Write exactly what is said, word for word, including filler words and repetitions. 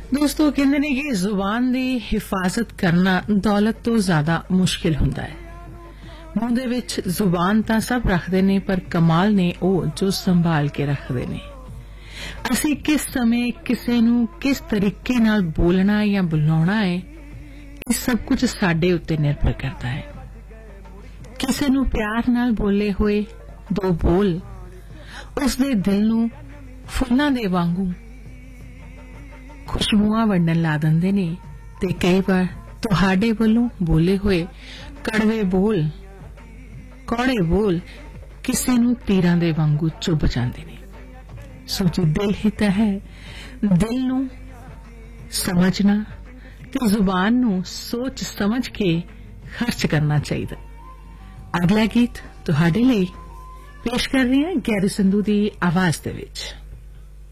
ਦੋਸਤੋ ਕਹਿੰਦੇ ਨੇ ਕਿ ਜ਼ੁਬਾਨ ਦੀ ਹਿਫਾਜ਼ਤ ਕਰਨਾ ਦੌਲਤ ਤੋਂ ਜ਼ਿਆਦਾ ਮੁਸ਼ਕਿਲ ਹੁੰਦਾ ਹੈ। ਮੂੰਹ ਦੇ ਵਿੱਚ ਜ਼ੁਬਾਨ ਤਾਂ ਸਭ ਰੱਖਦੇ ਨੇ, ਪਰ ਕਮਾਲ ਨੇ ਉਹ ਜੋ ਸੰਭਾਲ ਕੇ ਰੱਖਦੇ ਨੇ। ਅਸੀਂ ਕਿਸ ਸਮੇਂ ਕਿਸੇ ਨੂੰ ਕਿਸ ਤਰੀਕੇ ਨਾਲ ਬੋਲਣਾ ਜਾਂ ਬੁਲਾਉਣਾ ਹੈ, ਇਹ ਸਭ ਕੁਝ ਸਾਡੇ ਉੱਤੇ ਨਿਰਭਰ ਕਰਦਾ ਹੈ। ਕਿਸੇ ਨੂੰ ਪਿਆਰ ਨਾਲ ਬੋਲੇ ਹੋਏ ਦੋ ਬੋਲ ਉਸ ਦੇ ਦਿਲ ਨੂੰ ਫੁੱਲਾਂ ਦੇ ਵਾਂਗੂ ਖੁਸ਼ਬੂਆਂ ਵੰਡਣ ਲਾ ਦਿੰਦੇ ਨੇ, ਤੇ ਕਈ ਵਾਰ ਤੁਹਾਡੇ ਵੱਲੋਂ ਬੋਲੇ ਹੋਏ ਕੜਵੇ ਬੋਲ ਕੌੜੇ ਬੋਲ ਕਿਸੇ ਨੂੰ ਤੀਰਾਂ ਦੇ ਵਾਂਗੂ ਚੁੱਭ ਜਾਂਦੇ ਨੇ। ਸੋ ਜੀ ਦਿਲ ਹੀ ਤਾਂ ਹੈ, ਦਿਲ ਨੂੰ ਸਮਝਣਾ ਤੇ ਜ਼ੁਬਾਨ ਨੂੰ ਸੋਚ ਸਮਝ ਕੇ ਖਰਚ ਕਰਨਾ ਚਾਹੀਦਾ। ਅਗਲਾ ਗੀਤ ਤੁਹਾਡੇ ਲਈ ਪੇਸ਼ ਕਰ ਰਹੀ ਹਾਂ ਗੈਰੀ ਸੰਧੂ ਦੀ ਆਵਾਜ਼ ਦੇ ਵਿੱਚ।